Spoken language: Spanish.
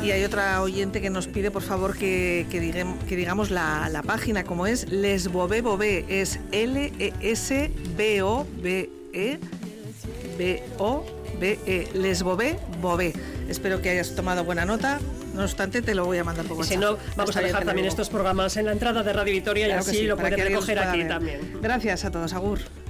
Y hay otra oyente que nos pide, por favor, que digamos la página, como es Les Bové Bové, es LESBOVE, Les Bové Bové. Espero que hayas tomado buena nota. No obstante, te lo voy a mandar por WhatsApp. Si no, vamos a dejar también estos programas en la entrada de Radio Vitoria, claro, y así sí, lo pueden recoger aquí también. Gracias a todos, agur.